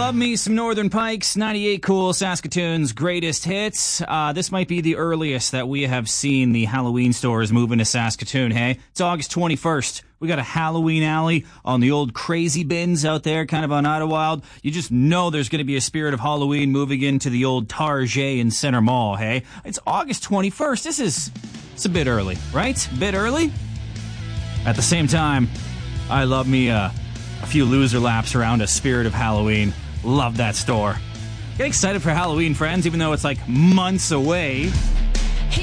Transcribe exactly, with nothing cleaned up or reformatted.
Love me some Northern Pikes, ninety-eight Cool, Saskatoon's greatest hits. Uh, this might be the earliest that we have seen the Halloween stores move into Saskatoon, hey? It's August twenty-first. We got a Halloween alley on the old Crazy Bins out there, kind of on Idlewild. You just know there's going to be a spirit of Halloween moving into the old Target in Center Mall, hey? It's August twenty-first. This is, it's a bit early, right? A bit early? At the same time, I love me uh, a few loser laps around a spirit of Halloween. Love that store. Get excited for Halloween, friends, even though it's like months away.